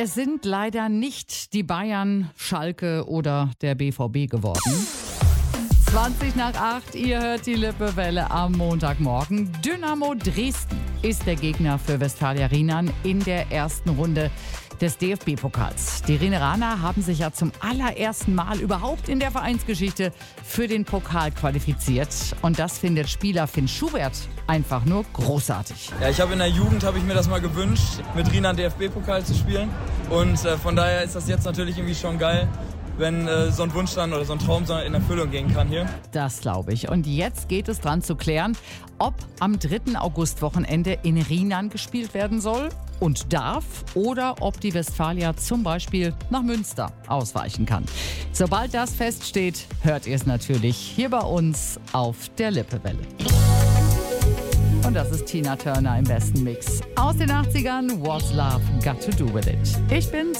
Es sind leider nicht die Bayern, Schalke oder der BVB geworden. 7:20, ihr hört die Lippewelle am Montagmorgen. Dynamo Dresden ist der Gegner für Westfalia Rienan in der ersten Runde des DFB-Pokals. Die Rieneraner haben sich ja zum allerersten Mal überhaupt in der Vereinsgeschichte für den Pokal qualifiziert. Und das findet Spieler Finn Schubert einfach nur großartig. Ja, in der Jugend habe ich mir das mal gewünscht, mit Rienan DFB-Pokal zu spielen. Und von daher ist das jetzt natürlich irgendwie schon geil, wenn so ein Wunsch dann oder so ein Traum in Erfüllung gehen kann hier. Das glaube ich. Und jetzt geht es dran zu klären, ob am 3. August-Wochenende in Rienan gespielt werden soll und darf oder ob die Westfalia zum Beispiel nach Münster ausweichen kann. Sobald das feststeht, hört ihr es natürlich hier bei uns auf der Lippewelle. Und das ist Tina Turner im besten Mix. Aus den 80ern, What's Love Got to Do With It. Ich bin